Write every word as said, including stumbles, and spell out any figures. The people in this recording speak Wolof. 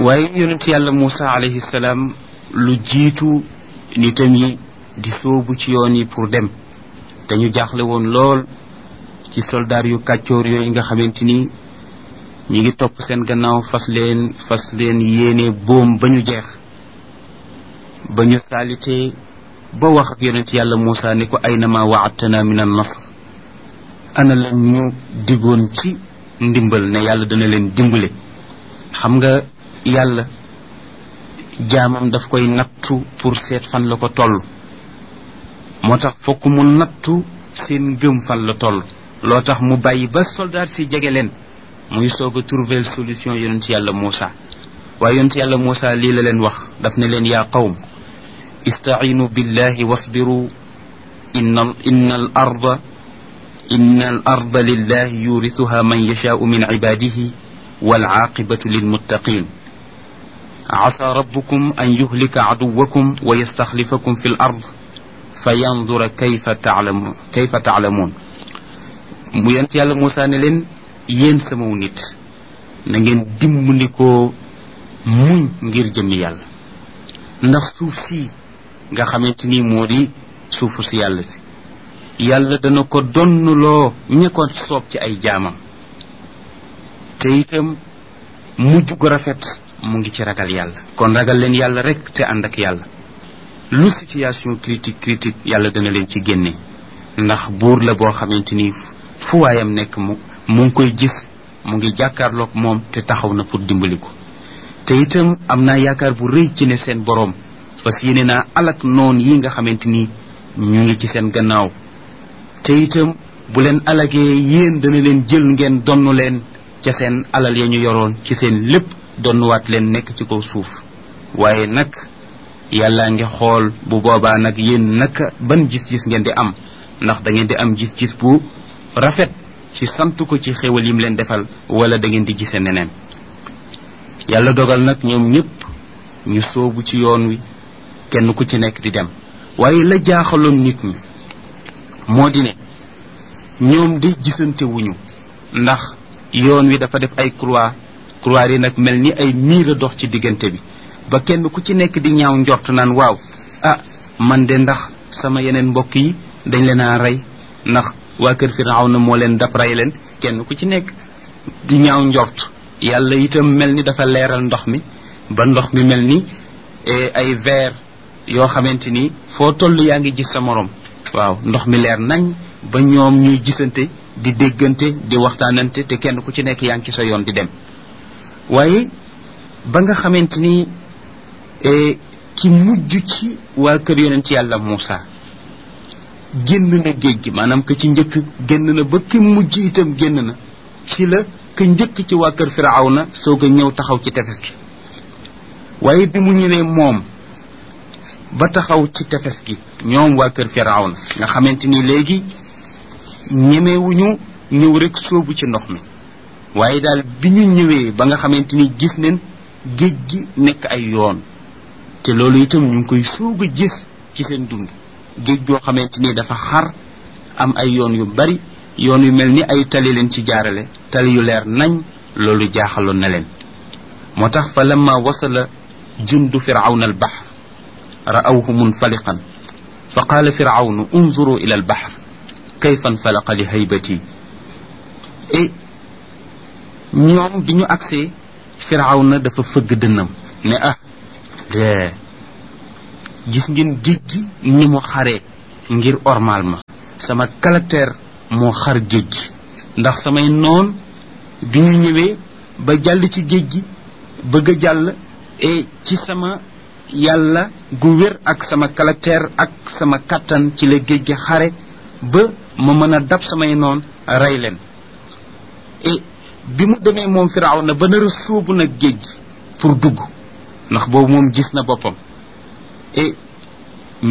waaye yonent yàlla Muusa alayhi salaam lu jiitu nitam yi di sóobu ci yoon yi pour dem dañu jaaxle woon lool ci soldaar yu kàccoor yooyu nga xamante ni ñi ngi topp seen gannaaw fas leen fas leen yéene boom ba ñu jeex ba ñu saalitee ba wax ak yonent yàlla Muusa ni ko aynama waadtana min an nasr ana la ñu diggoon ci ndimbal ne yàlla dana leen dimbale xam nga yàlla jaamam daf koy nattu pour seet fan la ko toll moo tax fokk mu nattu seen ngëm fan la toll loo tax mu bàyyi ba soldat si jege leen muy soog a trouver solution yonent yàlla Muusa waaye yonent yàlla Muusa lii la leen wax daf ne leen yaa qawm istaciinu billahi wasbiru inna inna al arda inna al arda lillahi yurisuha man yashaau min cibaadihi walcaaqibatu lilmuttaqin asa rabbukum an yuhlika caduwakum wa yastaxlifakum fi l ard fa yandura kayfa taalamu kayfa taalamuun mu yonent yàlla Muusa ne leen yéen samaw nit na ngeen dimbandikoo muñ ngir jëmmi yàlla ndax suuf si nga xamante ni moo di suufu si yàlla si yàlla dana ko donnuloo ña ko soob ci ay jaamam te itam mujj gu rafet mu ngi ci ragal yàlla kon ragal leen yàlla rek te ànd ak yàlla lu situation critique critique yàlla dana leen ci génne ndax buur la boo xamante ni fu waayam nekk mu mu ngi koy gis mu ngi jàkkaarloog moom te taxaw na pour dimbali ko te itam am naa yaakaar bu rëy ci ne seen boroom parce que yéene naa alak noon yi nga xamante ni ñu ngi ci seen gannaaw te itam bu leen alagee yéen dana leen jël ngeen donnu leen ca seen alal ya ñu yoroon ci seen lépp donnuwaat leen nekk ci kaw suuf waaye nag yàllaa ngi xool bu boobaa nag yéen naka ban gis-gis ngeen di am ndax da ngeen di am gis-gis bu rafet ci sant ko ci xéwal yim leen defal wala da ngeen di gise neneen yàlla dogal nag ñoom ñëpp ñu soobu ci yoon wi kenn ku ci nekk di dem waaye la jaaxaloon nit ñi moo di ne ñoom di gisante wuñu ndax yoon wi dafa def ay croix croix yi nag mel ni ay miir a dox ci diggante bi ba kenn ku ci nekk di ñaaw njort naan waaw ah man de ndax sama yeneen mbokk yi dañ leen a rey ndax waa kër Firawna moo leen dab rey leen kenn ku ci nekk di ñaaw njort yàlla itam mel ni dafa leeral ndox mi ba ndox mi mel ni ay verre yoo xamante ni foo toll yaa ngi gis sa morom waaw ndox mi leer nañ ba ñoom ñuy gisante di déggante di waxtaanante te kenn ku ci nekk yaa ngi ci sa yoon di dem waaye ba nga xamante ni ki mujj ci waa kër yonent yàlla Muusa génn na géej gi maanaam que ci njëkk génn na ba ki mujj itam génn na ci la que njëkk ci waa kër Firawna soog a ñëw taxaw ci tefes gi waaye bi mu ñëwee moom ba taxaw ci tefes gi ñoom waa kër Firawna nga xamante ni léegi ñemewuñu ñëw rek soobu ci ndox mi waaye daal bi ñu ñëwee ba nga xamante ni gis nañ géej gi nekk ay yoon te loolu itam ñu ngi koy soog a gis ci seen dund géej boo xamante ni dafa xar am ay yoon yu bari yoon yu mel ni ay tali leen ci jaarale tali yu leer nañ loolu jaaxaloon na leen moo tax fa lamma wasala jundu firawna al bahr ra'awhu munfaliqan fa qaala firawnu unzuru ila al bahr kayfa infalaqa li haybati et ñoom bi ñu agsee firawna dafa fëgg dënnam ne ah de gis ngeen géej gi ni mu xaree ngir ormal ma sama caractère moo xar géej gi ndax samay noon bi ñu ñëwee ba jàll ci géej gi bëgg a jàll et ci sama yàlla gu wér ak sama caractère ak sama kattan ci la géej gi xare ba ma mën a dab samay noon rey leen et bi mu demee moom Firawna ba nar a sóobu nag géej gi pour dugg ndax boobu moom gis na boppam et